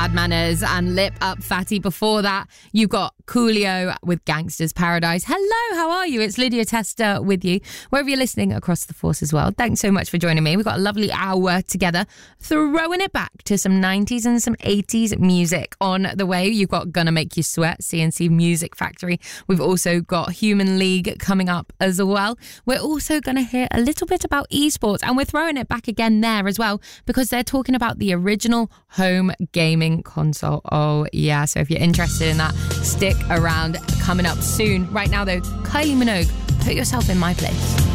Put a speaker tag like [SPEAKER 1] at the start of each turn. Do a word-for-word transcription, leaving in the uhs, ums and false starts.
[SPEAKER 1] Bad Manners and Lip Up Fatty. Before that, you got Coolio with Gangster's Paradise. Hello, how are you? It's Lydia Tester with you, wherever you're listening across the force as well. Thanks so much for joining me. We've got a lovely hour together, throwing it back to some nineties and some eighties music. On the way, you've got Gonna Make You Sweat, C N C Music Factory. We've also got Human League coming up as well. We're also going to hear a little bit about esports, and we're throwing it back again there as well, because they're talking about the original home gaming console. Oh yeah, so if you're interested in that, stick around. Coming up soon. Right now though, Kylie Minogue, Put Yourself in My Place.